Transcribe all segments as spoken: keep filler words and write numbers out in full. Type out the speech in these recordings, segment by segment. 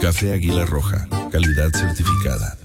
Café Águila Roja, calidad certificada.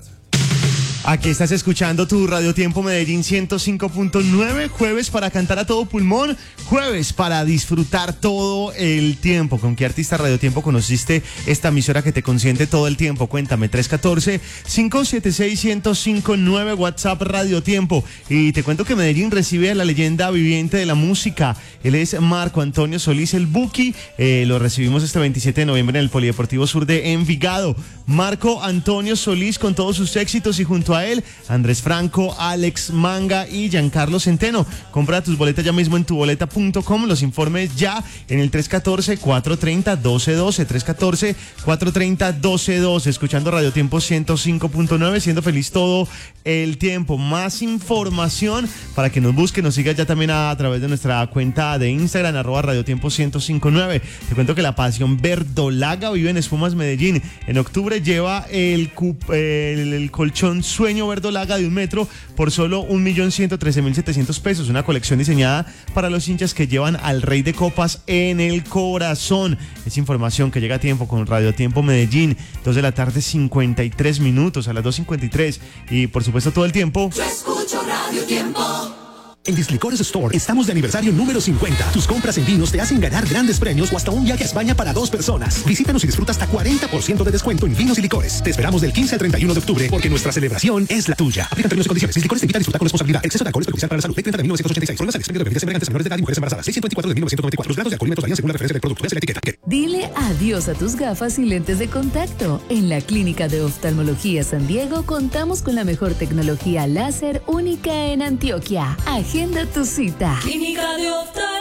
Aquí estás escuchando tu Radio Tiempo Medellín ciento cinco punto nueve, jueves para cantar a todo pulmón, jueves para disfrutar todo el tiempo. ¿Con qué artista Radio Tiempo conociste esta emisora que te consiente todo el tiempo? Cuéntame, tres uno cuatro, cinco siete seis, uno cero cinco nueve, WhatsApp Radio Tiempo. Y te cuento que Medellín recibe a la leyenda viviente de la música. Él es Marco Antonio Solís, el Buki. Eh, lo recibimos este veintisiete de noviembre en el Polideportivo Sur de Envigado. Marco Antonio Solís con todos sus éxitos y junto a él, Andrés Franco, Alex Manga y Giancarlo Centeno. Compra tus boletas ya mismo en tu boleta punto com. Los informes ya en el tres uno cuatro, cuatro tres cero, uno dos uno dos, tres uno cuatro, cuatro tres cero, uno dos uno dos. Escuchando Radio Tiempo ciento cinco punto nueve, siendo feliz todo el tiempo. Más información para que nos busque, nos siga ya también a, a través de nuestra cuenta de Instagram, arroba Radio Tiempo ciento cinco punto nueve. Te cuento que la pasión verdolaga vive en Espumas Medellín. En octubre lleva el, el, el colchón Sueño Verdolaga de un metro por solo un millón ciento trece mil setecientos pesos. Una colección diseñada para los hinchas que llevan al Rey de Copas en el corazón. Es información que llega a tiempo con Radio Tiempo Medellín. dos de la tarde, cincuenta y tres minutos, a las dos cincuenta y tres. Y por supuesto todo el tiempo. Yo escucho Radio Tiempo. En Dislicores Store estamos de aniversario número cincuenta. Tus compras en vinos te hacen ganar grandes premios o hasta un viaje a España para dos personas. Visítanos y disfruta hasta cuarenta por ciento de descuento en vinos y licores. Te esperamos del quince al treinta y uno de octubre porque nuestra celebración es la tuya. Aplican términos y condiciones. Dislicores te invita a disfrutar con responsabilidad. El exceso de alcohol es perjudicial para la salud. Ley treinta de mil novecientos ochenta y seis. Normas al expendio de bebidas embriagantes a menores de edad y mujeres embarazadas. Ley ciento veinticuatro de mil novecientos noventa y cuatro. Los grados de alcohol y metros varían según la referencia del producto. Veas la etiqueta. Dile adiós a tus gafas y lentes de contacto. En la Clínica de Oftalmología San Diego contamos con la mejor tecnología láser única en Antioquia. Agenda tu cita. Clínica de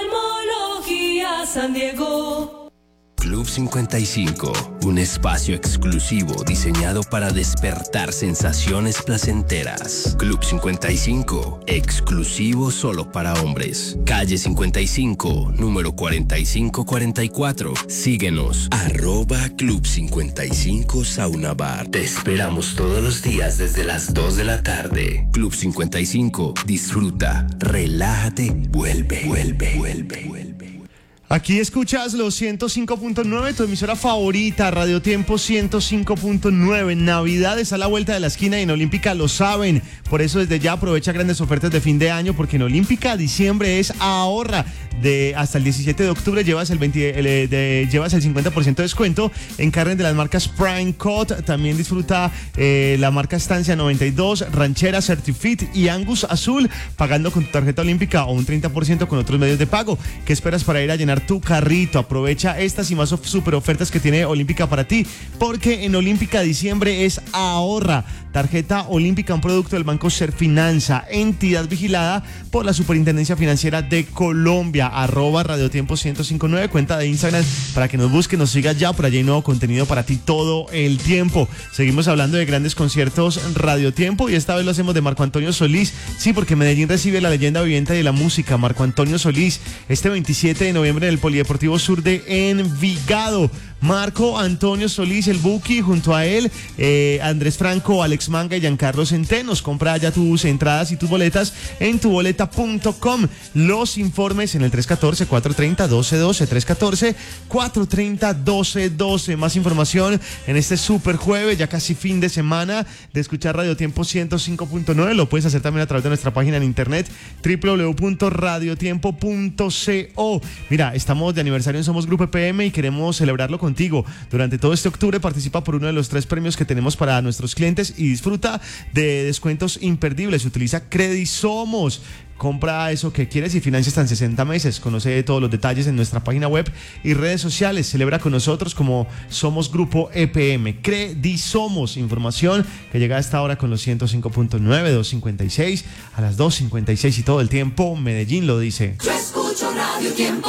Oftalmología San Diego. Club cincuenta y cinco, un espacio exclusivo diseñado para despertar sensaciones placenteras. Club cincuenta y cinco, exclusivo solo para hombres. Calle cincuenta y cinco, número cuarenta y cinco cuarenta y cuatro. Síguenos, arroba Club cincuenta y cinco Sauna Bar. Te esperamos todos los días desde las dos de la tarde. Club cincuenta y cinco, disfruta, relájate, vuelve, vuelve, vuelve, vuelve. Aquí escuchas los ciento cinco punto nueve, tu emisora favorita, Radio Tiempo ciento cinco punto nueve. Navidad está a la vuelta de la esquina y en Olímpica lo saben. Por eso desde ya aprovecha grandes ofertas de fin de año, porque en Olímpica diciembre es ahorra. De hasta el diecisiete de octubre llevas el, veinte, el, de, llevas el cincuenta por ciento de descuento en carnes de las marcas Prime Cut. También disfruta eh, la marca Estancia noventa y dos, Ranchera, Certifit y Angus Azul, pagando con tu tarjeta Olímpica o un treinta por ciento con otros medios de pago. ¿Qué esperas para ir a llenar tu carrito? Aprovecha estas y más super ofertas que tiene Olímpica para ti, porque en Olímpica diciembre es ahorra. Tarjeta Olímpica, un producto del Banco Serfinanza, entidad vigilada por la Superintendencia Financiera de Colombia. Arroba Radio Tiempo ciento cinco punto nueve, cuenta de Instagram para que nos busque, nos siga ya. Por allá hay nuevo contenido para ti todo el tiempo. Seguimos hablando de grandes conciertos Radio Tiempo y esta vez lo hacemos de Marco Antonio Solís. Sí, porque Medellín recibe la leyenda viviente de la música, Marco Antonio Solís, este veintisiete de noviembre en el Polideportivo Sur de Envigado. Marco Antonio Solís, el Buki, junto a él, eh, Andrés Franco, Alex Manga y Giancarlo Centeno. Compra ya tus entradas y tus boletas en tu boleta punto com. Los informes en el tres uno cuatro, cuatro tres cero, uno dos uno dos, tres uno cuatro, cuatro tres cero, uno dos uno dos. Más información en este super jueves, ya casi fin de semana, de escuchar Radio Tiempo ciento cinco punto nueve. Lo puedes hacer también a través de nuestra página en internet, doble u doble u doble u punto radio tiempo punto co. Mira, estamos de aniversario en Somos Grupo E P M y queremos celebrarlo contigo. Durante todo este octubre participa por uno de los tres premios que tenemos para nuestros clientes y disfruta de descuentos imperdibles. Utiliza Credisomos. Compra eso que quieres y financia hasta en sesenta meses. Conoce todos los detalles en nuestra página web y redes sociales. Celebra con nosotros como Somos Grupo E P M. Credisomos. Información que llega a esta hora con los ciento cinco punto nueve, dos cincuenta y seis, a las dos cincuenta y seis y todo el tiempo. Medellín lo dice. Yo escucho Radio Tiempo.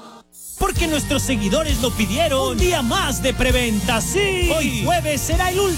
Porque nuestros seguidores lo pidieron. Un día más de preventa, sí. Hoy jueves será el último